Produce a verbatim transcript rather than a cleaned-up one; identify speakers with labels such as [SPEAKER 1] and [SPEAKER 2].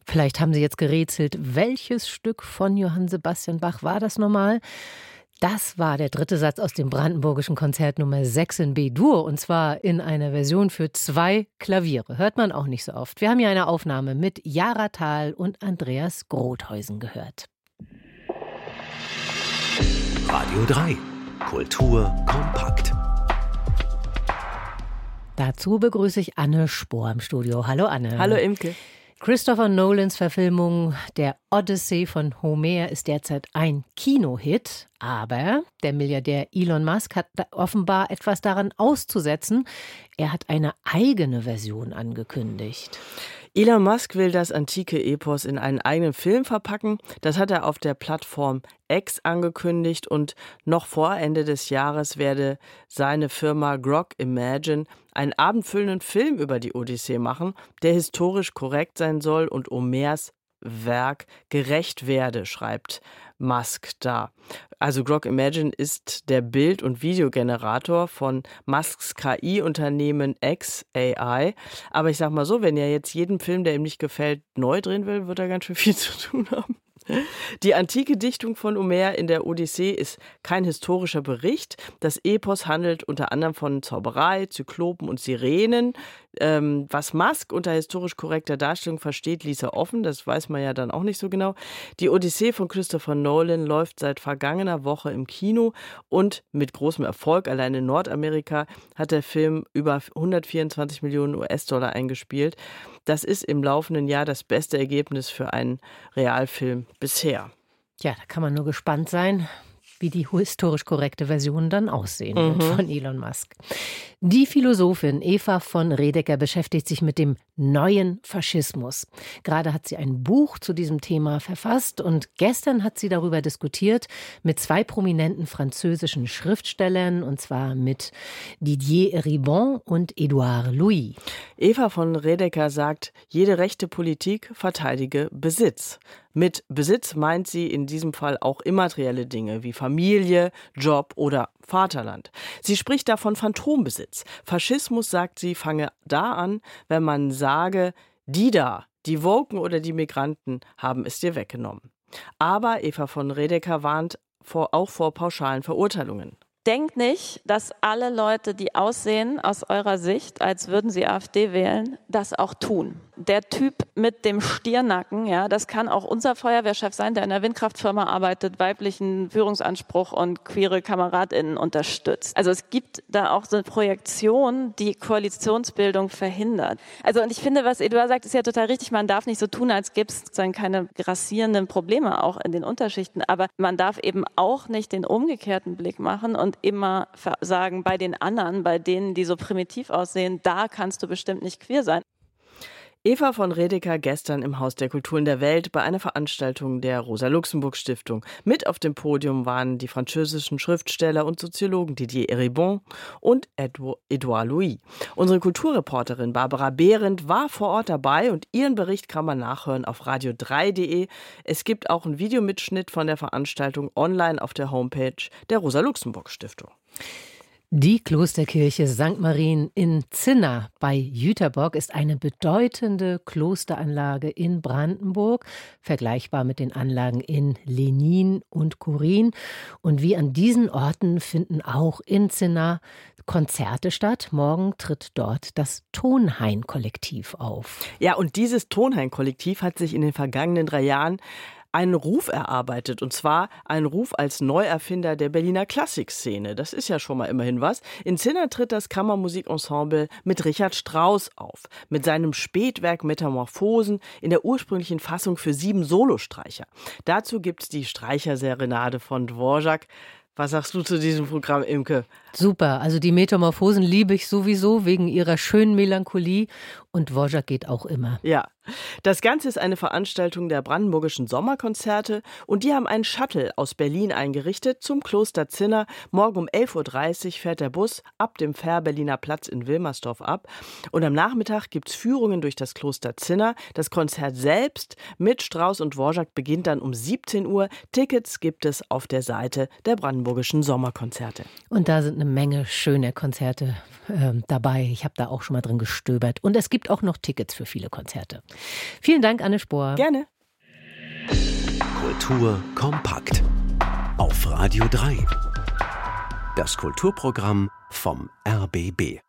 [SPEAKER 1] Vielleicht haben Sie jetzt gerätselt, welches Stück von Johann Sebastian Bach war das nochmal? Das war der dritte Satz aus dem Brandenburgischen Konzert Nummer sechs in B-Dur, und zwar in einer Version für zwei Klaviere. Hört man auch nicht so oft. Wir haben hier eine Aufnahme mit Jara Thal und Andreas Grothäusen gehört.
[SPEAKER 2] Radio drei. Kultur kompakt.
[SPEAKER 1] Dazu begrüße ich Anne Spohr im Studio. Hallo Anne.
[SPEAKER 3] Hallo Imke.
[SPEAKER 1] Christopher Nolans Verfilmung der Odyssey von Homer ist derzeit ein Kinohit, aber der Milliardär Elon Musk hat offenbar etwas daran auszusetzen. Er hat eine eigene Version angekündigt.
[SPEAKER 3] Elon Musk will das antike Epos in einen eigenen Film verpacken. Das hat er auf der Plattform X angekündigt, und noch vor Ende des Jahres werde seine Firma Grok Imagine einen abendfüllenden Film über die Odyssee machen, der historisch korrekt sein soll und Homers Werk gerecht werde, schreibt Musk da. Also Grok Imagine ist der Bild- und Videogenerator von Musks K I-Unternehmen X A I. Aber ich sag mal so, wenn er jetzt jeden Film, der ihm nicht gefällt, neu drehen will, wird er ganz schön viel zu tun haben. Die antike Dichtung von Homer in der Odyssee ist kein historischer Bericht. Das Epos handelt unter anderem von Zauberei, Zyklopen und Sirenen. Ähm, was Musk unter historisch korrekter Darstellung versteht, ließ er offen. Das weiß man ja dann auch nicht so genau. Die Odyssee von Christopher Nolan läuft seit vergangener Woche im Kino und mit großem Erfolg. Allein in Nordamerika hat der Film über hundertvierundzwanzig Millionen U S-Dollar eingespielt. Das ist im laufenden Jahr das beste Ergebnis für einen Realfilm bisher.
[SPEAKER 1] Ja, da kann man nur gespannt sein, wie die historisch korrekte Version dann aussehen wird
[SPEAKER 3] Mhm.
[SPEAKER 1] von Elon Musk. Die Philosophin Eva von Redeker beschäftigt sich mit dem neuen Faschismus. Gerade hat sie ein Buch zu diesem Thema verfasst, und gestern hat sie darüber diskutiert mit zwei prominenten französischen Schriftstellern, und zwar mit Didier Ribon und Édouard Louis.
[SPEAKER 3] Eva von Redeker sagt, jede rechte Politik verteidige Besitz. Mit Besitz meint sie in diesem Fall auch immaterielle Dinge wie Familie, Job oder Vaterland. Sie spricht da von Phantombesitz. Faschismus, sagt sie, fange da an, wenn man sage, die da, die Woken oder die Migranten haben es dir weggenommen. Aber Eva von Redeker warnt vor, auch vor pauschalen Verurteilungen.
[SPEAKER 4] Denkt nicht, dass alle Leute, die aussehen aus eurer Sicht, als würden sie AfD wählen, das auch tun. Der Typ mit dem Stiernacken, ja, das kann auch unser Feuerwehrchef sein, der in einer Windkraftfirma arbeitet, weiblichen Führungsanspruch und queere KameradInnen unterstützt. Also es gibt da auch so eine Projektion, die Koalitionsbildung verhindert. Also und ich finde, was Eduard sagt, ist ja total richtig. Man darf nicht so tun, als gäbe es sozusagen keine grassierenden Probleme auch in den Unterschichten. Aber man darf eben auch nicht den umgekehrten Blick machen und immer sagen, bei den anderen, bei denen, die so primitiv aussehen, da kannst du bestimmt nicht queer sein.
[SPEAKER 3] Eva von Redeker gestern im Haus der Kulturen der Welt bei einer Veranstaltung der Rosa-Luxemburg-Stiftung. Mit auf dem Podium waren die französischen Schriftsteller und Soziologen Didier Ribon und Édouard Louis. Unsere Kulturreporterin Barbara Behrendt war vor Ort dabei, und ihren Bericht kann man nachhören auf radio drei punkt de. Es gibt auch einen Videomitschnitt von der Veranstaltung online auf der Homepage der Rosa-Luxemburg-Stiftung.
[SPEAKER 1] Die Klosterkirche Sankt Marien in Zinna bei Jüterbock ist eine bedeutende Klosteranlage in Brandenburg, vergleichbar mit den Anlagen in Lenin und Kurin. Und wie an diesen Orten finden auch in Zinna Konzerte statt. Morgen tritt dort das Tonhain-Kollektiv auf.
[SPEAKER 3] Ja, und dieses Tonhain-Kollektiv hat sich in den vergangenen drei Jahren einen Ruf erarbeitet, und zwar einen Ruf als Neuerfinder der Berliner Klassikszene. Das ist ja schon mal immerhin was. In Zinna tritt das Kammermusikensemble mit Richard Strauss auf, mit seinem Spätwerk Metamorphosen in der ursprünglichen Fassung für sieben Solostreicher. Dazu gibt's die Streicherserenade von Dvorak. Was sagst du zu diesem Programm, Imke?
[SPEAKER 1] Super, also die Metamorphosen liebe ich sowieso wegen ihrer schönen Melancholie, und Dvorak geht auch immer.
[SPEAKER 3] Ja, das Ganze ist eine Veranstaltung der Brandenburgischen Sommerkonzerte, und die haben einen Shuttle aus Berlin eingerichtet zum Kloster Zinna. Morgen um elf Uhr dreißig fährt der Bus ab dem Fähr-Berliner Platz in Wilmersdorf ab, und am Nachmittag gibt es Führungen durch das Kloster Zinna. Das Konzert selbst mit Strauss und Dvorak beginnt dann um siebzehn Uhr. Tickets gibt es auf der Seite der Brandenburgischen Sommerkonzerte.
[SPEAKER 1] Und da sind eine Menge schöne Konzerte äh, dabei. Ich habe da auch schon mal drin gestöbert. Und es gibt auch noch Tickets für viele Konzerte. Vielen Dank, Anne Spohr.
[SPEAKER 3] Gerne.
[SPEAKER 2] Kultur kompakt. Auf Radio drei. Das Kulturprogramm vom R B B.